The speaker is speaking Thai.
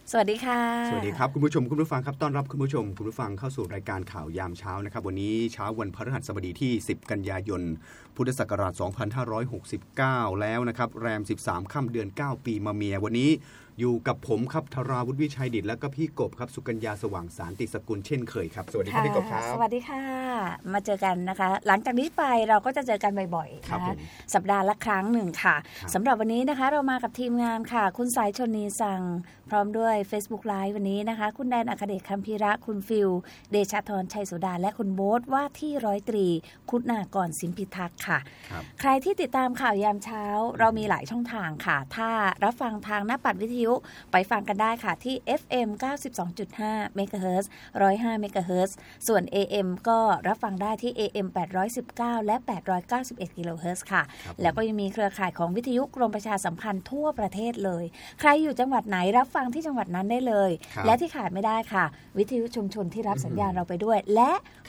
สวัสดีค่ะสวัสดีครับคุณผู้ชมคุณผู้ฟังครับต้อนรับคุณผู้ชมคุณผู้ฟังเข้าสู่รายการข่าวยามเช้านะครับวันนี้เช้าวันพฤหัสบดีที่10กันยายนพุทธศักราช2569แล้วนะครับแรม13ค่ำเดือน9ปีมะเมียวันนี้อยู่กับผมครับธราวุฒิวิชัยดิษฐ์และก็พี่กบครับสุกัญญาสว่างสารติสกุลเช่นเคยครับสวัสดีครับพี่กบครับสวัสดีค่ะมาเจอกันนะคะหลังจากนี้ไปเราก็จะเจอกันบ่อยๆนะคะสัปดาห์ละครั้งหนึ่งค่ะสำหรับวันนี้นะคะเรามากับทีมงานค่ะคุณสายชนนีสั่งพร้อมด้วย Facebook Live วันนี้นะคะคุณแดนอัครเดชคัมภีระคุณฟิลเดชธรชัยโสดาและคุณโบ๊ทว่าที่ร้อยตรีคุณากรสินพิทักษ์ค่ะใครที่ติดตามข่าวยามเช้าเรามีหลายช่องทางค่ะถ้ารับฟังทางหน้าปัดวิทยุไปฟังกันได้ค่ะที่ FM 92.5 เมกะเฮิรตซ์ 105 เมกะเฮิรตซ์ส่วน AM ก็รับฟังได้ที่ AM 819 และ 891 กิโลเฮิรตซ์ค่ะแล้วก็ยังมีเครือข่ายของวิทยุกรมประชาสัมพันธ์ทั่วประเทศเลยใครอยู่จังหวัดไหนรับฟังที่จังหวัดนั้นได้เลยและที่ขาดไม่ได้ค่ะวิทยุชุมชนที่รับสัญญาณเราไปด้วยและ